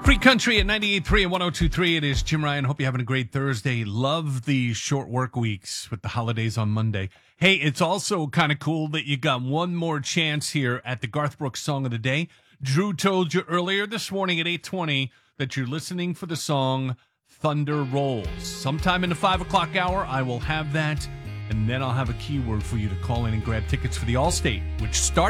Free Country at 98.3 and 102.3. It is Jim Ryan. Hope you're having a great Thursday. Love the short work weeks with the holidays on Monday. Hey, it's also kind of cool that you got one more chance here at the Garth Brooks Song of the Day. Drew told you earlier this morning at 8:20 that you're listening for the song Thunder Rolls. Sometime in the 5 o'clock hour, I will have that, and then I'll have a keyword for you to call in and grab tickets for the Allstate, which starts